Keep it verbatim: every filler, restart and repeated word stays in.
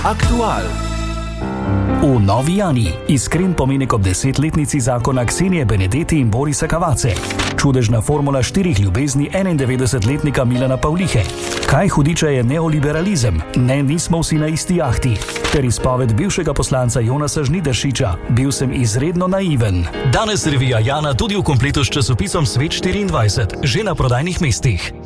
Aktual. V Novi Jani iskren pomenek ob desetletnici zakona Ksenije Benedetti in Borisa Cavazze. Čudežna formula štirih ljubezni enaindevetdesetletnika Milana Pavlihe. Kaj hudiča je neoliberalizem? Ne, nismo vsi na isti jahti. Ter izpoved bivšega poslanca Jonasa Žnidaršiča. Bil sem izredno naiven. Danes revija Jana tudi v kompletu s časopisom Svet štiriindvajset, že na prodajnih mestih.